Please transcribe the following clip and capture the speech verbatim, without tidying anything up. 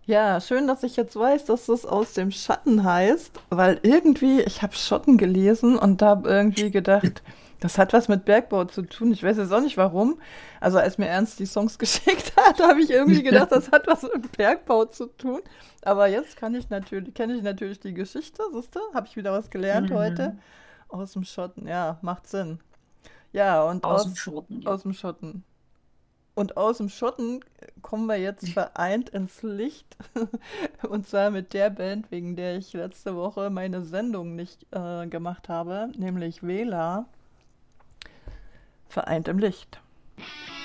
Ja, schön, dass ich jetzt weiß, dass das aus dem Schatten heißt, weil irgendwie, ich habe Schotten gelesen und da hab irgendwie gedacht, das hat was mit Bergbau zu tun. Ich weiß jetzt auch nicht warum. Also als mir Ernst die Songs geschickt hat, habe ich irgendwie gedacht, das hat was mit Bergbau zu tun. Aber jetzt kann ich natürlich, kenne ich natürlich die Geschichte, siehst du? Habe ich wieder was gelernt heute. Mhm. Aus dem Schotten, ja, macht Sinn. Ja, und Aus dem aus, Schotten, ja. aus dem Schotten. Und aus dem Schotten kommen wir jetzt vereint ins Licht. Und zwar mit der Band, wegen der ich letzte Woche meine Sendung nicht äh, gemacht habe, nämlich Wähler, vereint im Licht.